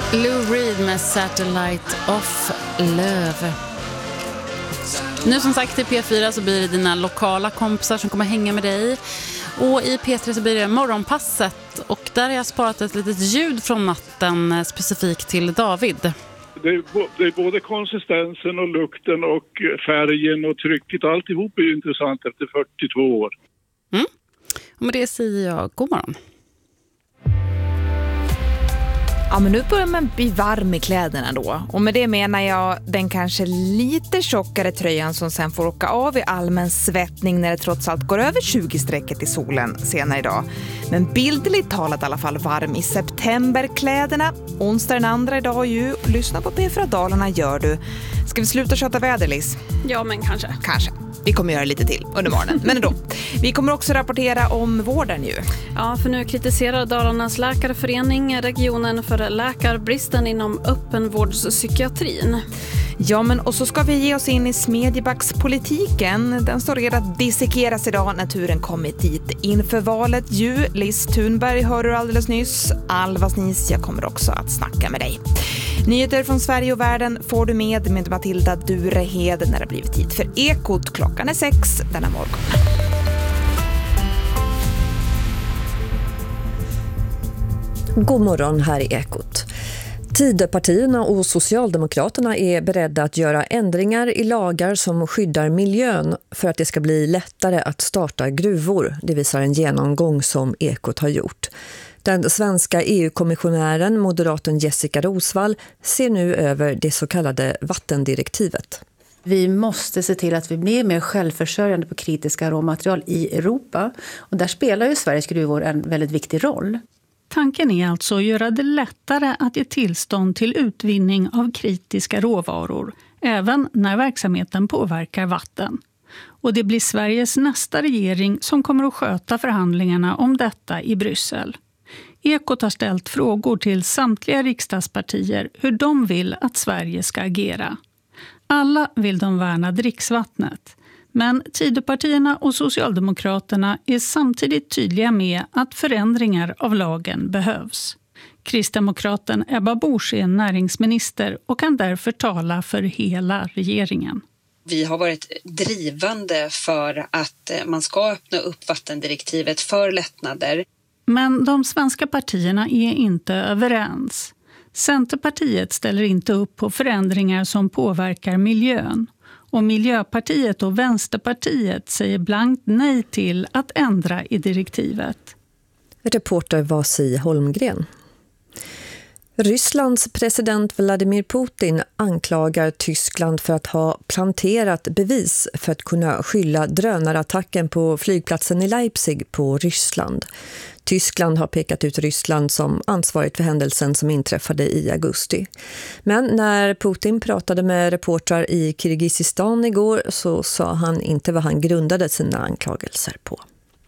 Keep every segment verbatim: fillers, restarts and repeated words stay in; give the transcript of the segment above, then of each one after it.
Lou Reed med Satellite of Love. Nu som sagt i P fyra så blir det dina lokala kompisar som kommer hänga med dig. Och i P tre så blir det morgonpasset. Och där har jag sparat ett litet ljud från natten specifikt till David. Det är, det är både konsistensen och lukten och färgen och trycket. Alltihop är ju intressant efter fyrtiotvå år. Mm. Och med det säger jag god morgon. Ja, men nu börjar man bli varm i kläderna då. Och med det menar jag den kanske lite tjockare tröjan som sen får åka av i allmän svettning när det trots allt går över tjugo-strecket i solen senare idag. Men bildligt talat i alla fall varm i septemberkläderna. Onsdag den andra idag ju. Lyssna på P fyra Dalarna gör du. Ska vi sluta köta väder, Liz? Ja, men kanske. Kanske. Vi kommer göra lite till under morgonen. Men ändå. Vi kommer också rapportera om vården ju. Ja, för nu kritiserar Dalarnas läkarförening regionen för läkarbristen inom öppenvårdspsykiatrin. Ja, men och så ska vi ge oss in i Smedjebackspolitiken. Den står redan att dissekeras idag när turen kommit dit. Inför valet ju, Liz Thunberg hör du alldeles nyss. Alva Snis, jag kommer också att snacka med dig. Nyheter från Sverige och världen får du med med Matilda Durehed när det blivit tid för Ekot. Klockan är sex denna morgon. God morgon, här i Ekot. Tidöpartierna och Socialdemokraterna är beredda att göra ändringar i lagar som skyddar miljön för att det ska bli lättare att starta gruvor. Det visar en genomgång som Ekot har gjort. Den svenska E U-kommissionären, moderaten Jessica Rosvall, ser nu över det så kallade vattendirektivet. Vi måste se till att vi blir mer självförsörjande på kritiska råmaterial i Europa. Och där spelar ju Sveriges gruvor en väldigt viktig roll. Tanken är alltså att göra det lättare att ge tillstånd till utvinning av kritiska råvaror, även när verksamheten påverkar vatten. Och det blir Sveriges nästa regering som kommer att sköta förhandlingarna om detta i Bryssel. Ekot har ställt frågor till samtliga riksdagspartier hur de vill att Sverige ska agera. Alla vill de värna dricksvattnet. Men Tidöpartierna och Socialdemokraterna är samtidigt tydliga med att förändringar av lagen behövs. Kristdemokraten Ebba Busch är näringsminister och kan därför tala för hela regeringen. Vi har varit drivande för att man ska öppna upp vattendirektivet för lättnader. Men de svenska partierna är inte överens. Centerpartiet ställer inte upp på förändringar som påverkar miljön. Och Miljöpartiet och Vänsterpartiet säger blankt nej till att ändra i direktivet. Reporter Vasi Holmgren. Rysslands president Vladimir Putin anklagar Tyskland för att ha planterat bevis för att kunna skylla drönarattacken på flygplatsen i Leipzig på Ryssland. Tyskland har pekat ut Ryssland som ansvarigt för händelsen som inträffade i augusti. Men när Putin pratade med reportrar i Kirgizistan igår så sa han inte vad han grundade sina anklagelser på.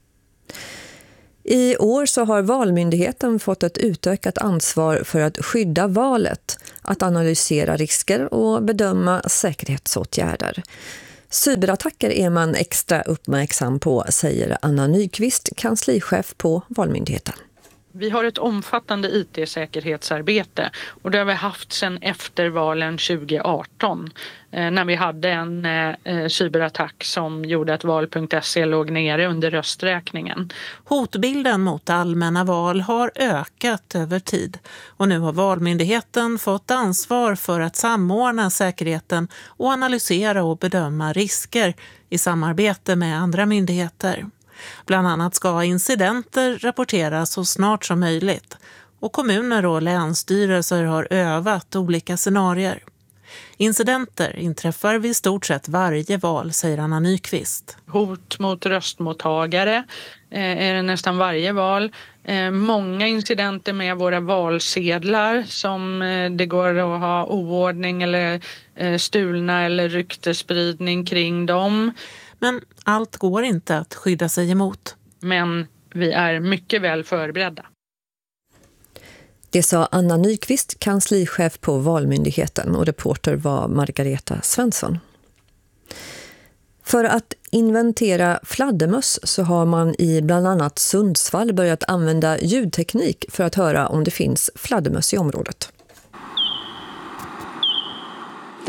I år så har Valmyndigheten fått ett utökat ansvar för att skydda valet, att analysera risker och bedöma säkerhetsåtgärder. Cyberattacker är man extra uppmärksam på, säger Anna Nyqvist, kanslichef på Valmyndigheten. Vi har ett omfattande I T-säkerhetsarbete och det har vi haft sedan efter valen tjugo arton eh, när vi hade en eh, cyberattack som gjorde att val punkt se låg nere under rösträkningen. Hotbilden mot allmänna val har ökat över tid och nu har Valmyndigheten fått ansvar för att samordna säkerheten och analysera och bedöma risker i samarbete med andra myndigheter. Bland annat ska incidenter rapporteras så snart som möjligt och kommuner och länsstyrelser har övat olika scenarier. Incidenter inträffar vid stort sett varje val, säger Anna Nyqvist. Hot mot röstmottagare eh, är det nästan varje val. Eh, många incidenter med våra valsedlar som eh, det går att ha oordning eller eh, stulna eller ryktespridning kring dem. Men allt går inte att skydda sig emot. Men vi är mycket väl förberedda. Det sa Anna Nyqvist, kanslichef på Valmyndigheten, och reporter var Margareta Svensson. För att inventera fladdermöss så har man i bland annat Sundsvall börjat använda ljudteknik för att höra om det finns fladdermöss i området.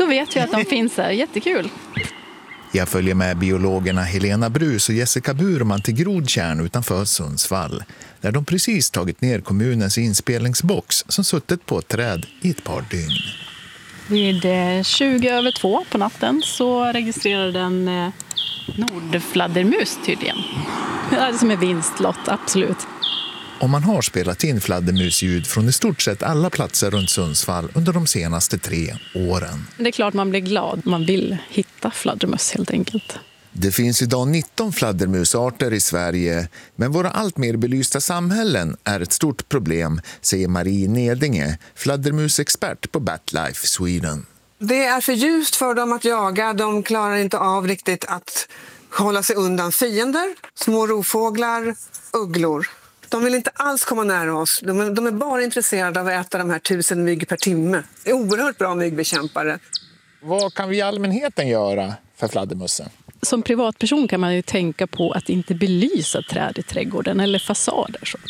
vet jag att de finns här. Jättekul. Jag följer med biologerna Helena Brus och Jessica Burman till Grodtjärn utanför Sundsvall, där de precis tagit ner kommunens inspelningsbox som suttit på ett träd i ett par dygn. Vid tjugo över två på natten så registrerade den nordfladdermus tydligen. Det är som en vinstlott, absolut. Och man har spelat in fladdermusljud från i stort sett alla platser runt Sundsvall under de senaste tre åren. Det är klart man blir glad. Man vill hitta fladdermus helt enkelt. Det finns idag nitton fladdermusarter i Sverige, men våra allt mer belysta samhällen är ett stort problem, säger Marie Nedinge, fladdermusexpert på BatLife Sweden. Det är för ljust för dem att jaga. De klarar inte av riktigt att hålla sig undan fiender, små rovfåglar, ugglor. De vill inte alls komma nära oss. De är, de är bara intresserade av att äta de här tusen mygg per timme. Det är oerhört bra myggbekämpare. Vad kan vi i allmänheten göra för fladdermussen? Som privatperson kan man ju tänka på att inte belysa träd i trädgården eller fasader. Sånt.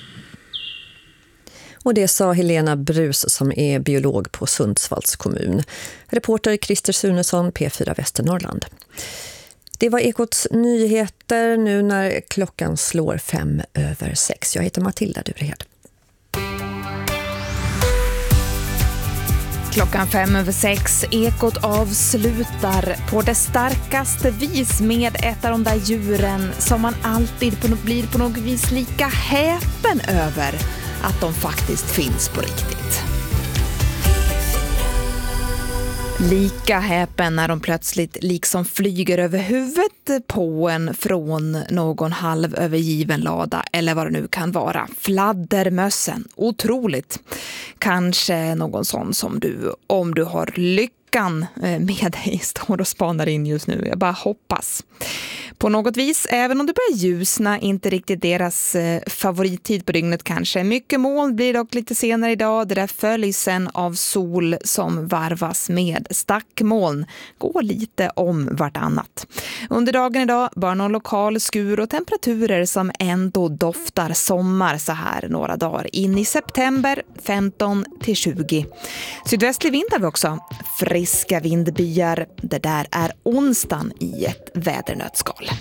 Och det sa Helena Brus som är biolog på Sundsvalls kommun. Reporter Christer Sunesson, P fyra Västernorrland. Det var Ekots nyheter nu när klockan slår fem över sex. Jag heter Matilda Durehed. Klockan fem över sex, Ekot avslutar på det starkaste vis med ett av de där djuren som man alltid på, blir på något vis lika häpen över att de faktiskt finns på riktigt. Lika häpen när de plötsligt liksom flyger över huvudet på en från någon halvövergiven lada eller vad det nu kan vara. Fladdermössen, otroligt. Kanske någon sån som du, om du har lyckan med dig, står och spanar in just nu. Jag bara hoppas. På något vis, även om det börjar ljusna, inte riktigt deras favorittid på dygnet kanske. Mycket moln blir dock lite senare idag. Det där följs sen av sol som varvas med stackmoln. Går lite om vartannat. Under dagen idag bara någon lokal skur och temperaturer som ändå doftar sommar så här några dagar in i september, femton till tjugo. Sydvästlig vind har vi också. Friska vindbyar. Det där är onsdagen i ett vädernötskal.